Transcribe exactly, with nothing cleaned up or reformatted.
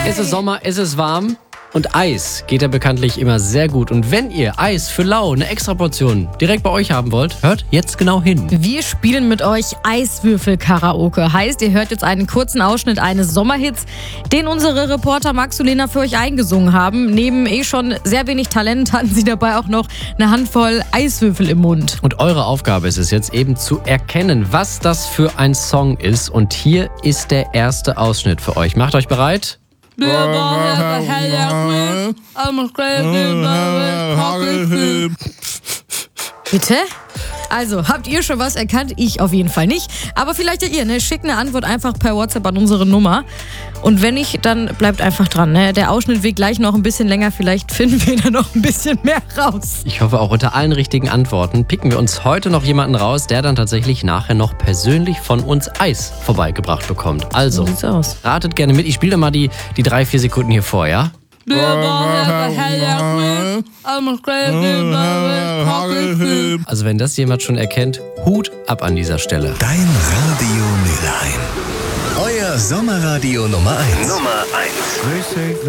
Es ist Sommer, es ist warm und Eis geht ja bekanntlich immer sehr gut. Und wenn ihr Eis für lau, eine extra Portion, direkt bei euch haben wollt, hört jetzt genau hin. Wir spielen mit euch Eiswürfel-Karaoke. Heißt, ihr hört jetzt einen kurzen Ausschnitt eines Sommerhits, den unsere Reporter Max und Lena für euch eingesungen haben. Neben eh schon sehr wenig Talent hatten sie dabei auch noch eine Handvoll Eiswürfel im Mund. Und eure Aufgabe ist es jetzt eben zu erkennen, was das für ein Song ist. Und hier ist der erste Ausschnitt für euch. Macht euch bereit? Bitte? Also, habt ihr schon was erkannt? Ich auf jeden Fall nicht. Aber vielleicht ja ihr, ne? Schickt eine Antwort einfach per WhatsApp an unsere Nummer. Und wenn nicht, dann bleibt einfach dran, ne? Der Ausschnitt wird gleich noch ein bisschen länger. Vielleicht finden wir da noch ein bisschen mehr raus. Ich hoffe, auch unter allen richtigen Antworten picken wir uns heute noch jemanden raus, der dann tatsächlich nachher noch persönlich von uns Eis vorbeigebracht bekommt. Also, So sieht's aus. ratet gerne mit. Ich spiele mal die, die drei, vier Sekunden hier vor, ja? Also wenn das jemand schon erkennt, Hut ab an dieser Stelle. Dein Radio Mülheim. Euer Sommerradio Nummer eins. Nummer eins.